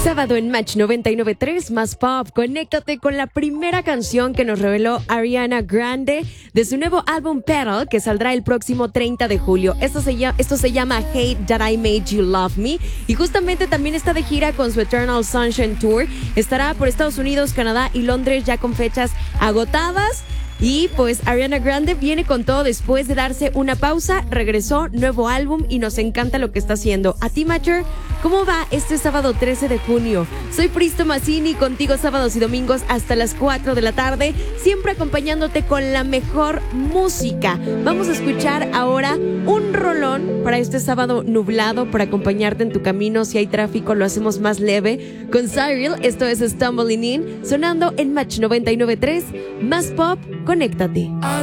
Sábado en Match 99.3 más Pop. Conéctate con la primera canción que nos reveló Ariana Grande de su nuevo álbum Petal, que saldrá el próximo 30 de julio. Esto se llama Hate That I Made You Love Me, y justamente también está de gira con su Eternal Sunshine Tour. Estará por Estados Unidos, Canadá y Londres, ya con fechas agotadas. Y pues Ariana Grande viene con todo después de darse una pausa, regresó, nuevo álbum y nos encanta lo que está haciendo. A ti, Matcher, ¿cómo va este sábado 13 de junio? Soy Pristo Mazzini, contigo sábados y domingos hasta las 4 de la tarde, siempre acompañándote con la mejor música. Vamos a escuchar ahora un rolón para este sábado nublado, para acompañarte en tu camino. Si hay tráfico, lo hacemos más leve. Con Cyril, esto es Stumbling In, sonando en Match 99.3, más Pop. Conéctate.